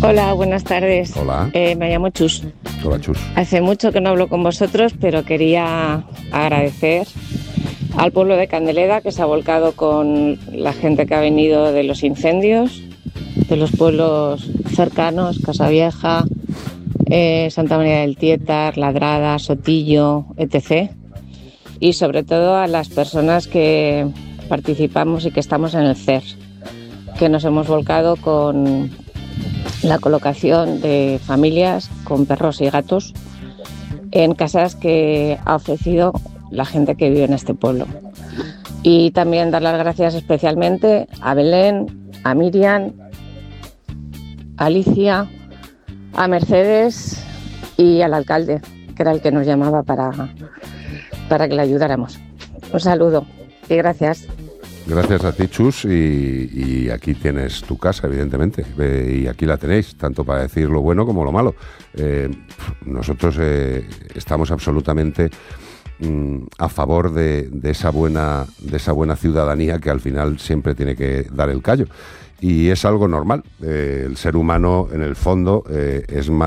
Hola, buenas tardes. Hola. Me llamo Chus. Hola, Chus. Hace mucho que no hablo con vosotros, pero quería agradecer al pueblo de Candeleda, que se ha volcado con la gente que ha venido de los incendios, de los pueblos cercanos, Casavieja, Santa María del Tietar, Ladrada, Sotillo, etc. Y sobre todo a las personas que participamos y que estamos en el CER, que nos hemos volcado con la colocación de familias con perros y gatos en casas que ha ofrecido la gente que vive en este pueblo. Y también dar las gracias especialmente a Belén, a Miriam, a Alicia, a Mercedes y al alcalde, que era el que nos llamaba para que le ayudáramos. Un saludo y gracias. Gracias a ti, Chus, y aquí tienes tu casa, evidentemente, y aquí la tenéis, tanto para decir lo bueno como lo malo. Nosotros estamos absolutamente a favor de esa buena ciudadanía que al final siempre tiene que dar el callo. Y es algo normal. El ser humano, en el fondo, es más